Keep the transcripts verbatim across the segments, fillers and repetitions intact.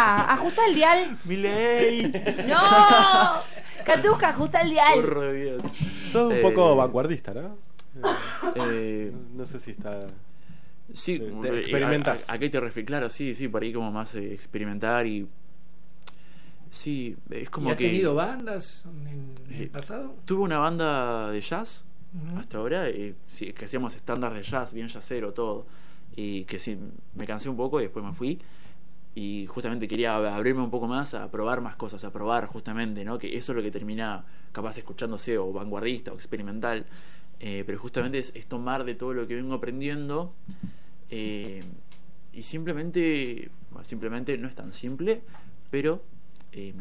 Catuca, ajusta el dial. ¡Milei! ¡No! Catuca, ajusta el dial. Por Dios. Sos un Eh, poco vanguardista, ¿no? Eh, No sé si está... sí, Te- eh, te experimentás. ¿A, a, a qué te refieres? Claro, sí, sí, por ahí como más eh, experimentar y... Sí, es como ¿Y has que... tenido bandas en, en el Eh, pasado? Tuve una banda de jazz Ujú. hasta ahora, eh, sí, que hacíamos estándar de jazz, bien jazzero, todo. Y que sí, me cansé un poco y después me fui. Y justamente quería abrirme un poco más a probar más cosas, a probar justamente, ¿no? Que eso es lo que termina capaz escuchándose o vanguardista o experimental. Eh, pero justamente es, es tomar de todo lo que vengo aprendiendo eh, y simplemente, bueno, simplemente no es tan simple, pero eh,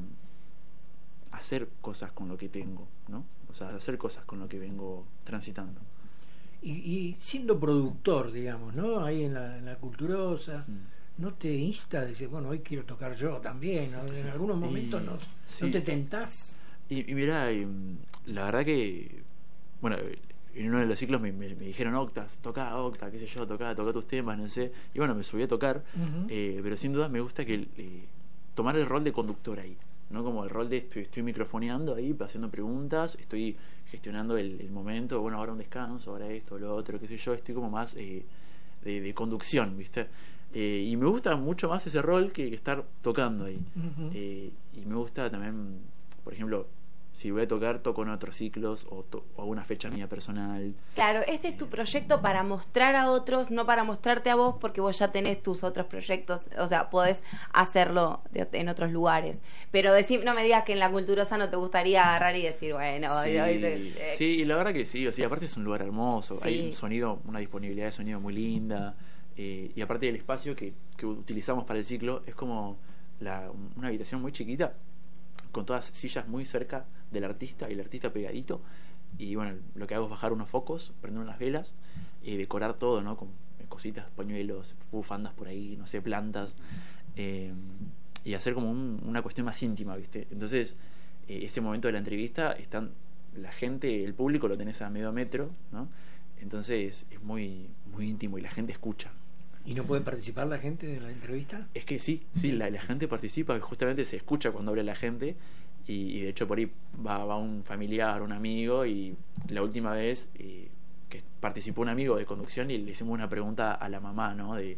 hacer cosas con lo que tengo, ¿no? O sea, hacer cosas con lo que vengo transitando. Y, y siendo productor, digamos, ¿no? Ahí en la, en la Culturosa, Mm. ¿no te insta a decir, bueno, hoy quiero tocar yo también? ¿No? En algunos momentos Y- no, sí. ¿no te tentás? Y, y mirá, eh, la verdad que, bueno, en uno de los ciclos me, me, me dijeron octas, toca octa, qué sé yo, toca, toca tus temas, no sé. Y bueno, me subí a tocar, Ujú. eh, pero sin duda me gusta que eh, tomar el rol de conductor ahí, ¿no? Como el rol de estoy, estoy microfoneando ahí, haciendo preguntas, estoy gestionando el, el momento, bueno, ahora un descanso, ahora esto, lo otro, qué sé yo, estoy como más eh, de, de conducción, ¿viste? Eh, y me gusta mucho más ese rol que, que estar tocando ahí. Ujú. Eh, y me gusta también, por ejemplo, si voy a tocar, toco en otros ciclos o, to o alguna fecha mía personal. Claro, este es tu proyecto para mostrar a otros, no para mostrarte a vos, porque vos ya tenés tus otros proyectos, o sea, podés hacerlo de, en otros lugares. Pero decir, no me digas que en la Culturosa no te gustaría agarrar y decir, bueno, Sí, hoy, hoy, eh, sí, y la verdad que sí, o sea, aparte es un lugar hermoso, Sí. hay un sonido, una disponibilidad de sonido muy linda, eh, y aparte del espacio que, que utilizamos para el ciclo, es como la, una habitación muy chiquita, con todas sillas muy cerca del artista y el artista pegadito, y bueno, lo que hago es bajar unos focos, prender unas velas, y decorar todo, ¿no? Con cositas, pañuelos, bufandas por ahí, no sé, plantas, eh, y hacer como un, una cuestión más íntima, ¿viste? Entonces, eh, ese momento de la entrevista, están la gente, el público lo tenés a medio metro, ¿no? Entonces es muy, muy íntimo y la gente escucha. ¿Y no puede participar la gente de la entrevista? Es que sí, sí, la, la gente participa, justamente se escucha cuando habla la gente, y, y de hecho por ahí va, va un familiar, un amigo, y la última vez eh, que participó un amigo de conducción y le hicimos una pregunta a la mamá, ¿no? De,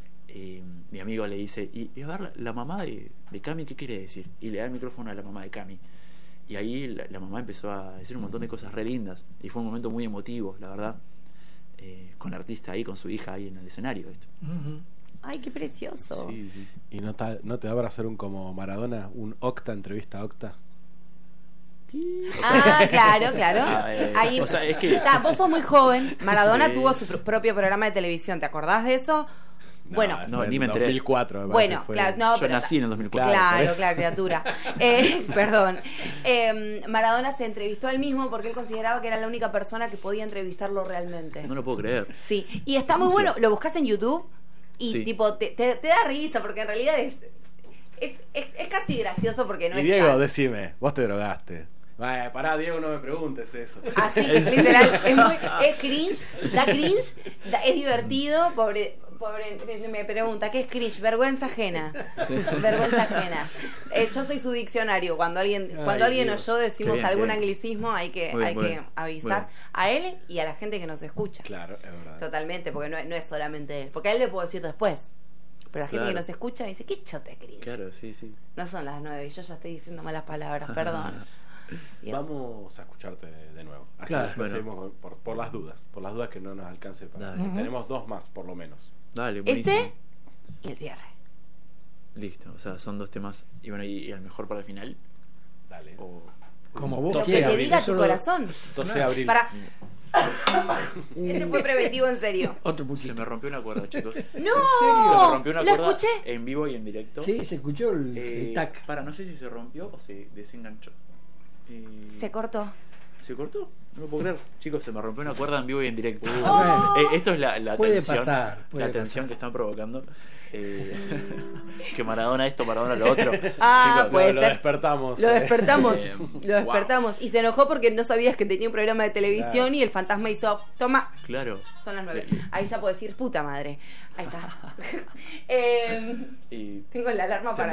eh, mi amigo le dice, y, y a ver, la mamá de, de Cami, ¿qué quiere decir? Y le da el micrófono a la mamá de Cami. Y ahí la, la mamá empezó a decir un montón de cosas re lindas, y fue un momento muy emotivo, la verdad, eh, con la artista ahí, con su hija ahí en el escenario, ¿viste? Ujú. ay, qué precioso. Sí, sí. ¿Y no, ta- no te da para hacer un como Maradona, un octa, entrevista octa? Ah, claro, claro. Ah, eh, Ahí, o sea, es que- Ta, vos sos muy joven. Maradona Sí. tuvo su pr- propio programa de televisión, ¿te acordás de eso? bueno, no, en ni me enteré. dos mil cuatro, me parece, bueno, fue- claro, no, Yo pero nací en el dos mil cuatro. Claro, por eso. claro, criatura. Eh, perdón. Eh, Maradona se entrevistó a él mismo porque él consideraba que era la única persona que podía entrevistarlo realmente. No lo puedo creer. Sí, y está muy bueno. Lo buscas en YouTube y Sí. tipo te, te, te da risa porque en realidad es es, es, es casi gracioso porque no Y es Diego, tan- decime, vos te drogaste. Ay, pará, Diego, no me preguntes eso. Así, literal, es muy, es cringe, da cringe, da- es divertido, pobre, pobre, me- me pregunta, ¿qué es cringe? Vergüenza ajena, vergüenza ajena. Eh, yo soy su diccionario, cuando alguien, Ay, cuando alguien o Dios. yo decimos Qué bien, algún qué bien. anglicismo, hay que, Muy bien, hay muy que bien. avisar Muy bien. a él y a la gente que nos escucha. Claro, es verdad. Totalmente, porque no, es- no es solamente él, porque a él le puedo decir después, pero la gente Claro. que nos escucha dice, qué chote cringe. Claro, sí, sí. No son las nueve y yo ya estoy diciendo malas palabras, perdón. Dios. Vamos a escucharte de nuevo. Así Claro. lo hacemos por, por las dudas. Por las dudas que no nos alcance para. Dale. Tenemos dos más, por lo menos. Dale, buenísimo. Este y el cierre. Listo, o sea, son dos temas. Y bueno, ¿y, y el mejor para el final? Dale. O... Como vos Lo que quieras. te diga Eso tu lo- corazón. doce de abril. Para. Este fue preventivo en serio. Otro Se puntito. me rompió una cuerda, chicos. ¡No! Se me rompió una ¿Lo cuerda escuché? en vivo y en directo. Sí, se escuchó el, Eh, el tac. Para, no sé si se rompió o se desenganchó. Eh, Se cortó. ¿Se cortó? No lo puedo creer. Chicos, se me rompió una cuerda en vivo y en directo. Oh. Eh, esto es la, la Puede tensión, pasar, puede la tensión pasar. que están provocando. Eh, que Maradona esto, Maradona lo otro. Ah, Chicos, puede lo ser. despertamos. Lo eh. despertamos. Eh, Lo despertamos. Y se enojó porque no sabías que tenía un programa de televisión Claro. y el fantasma hizo, toma, Claro. son las nueve. Eh, Ahí ya puedo decir puta madre. Ahí está. Eh, Y tengo la alarma para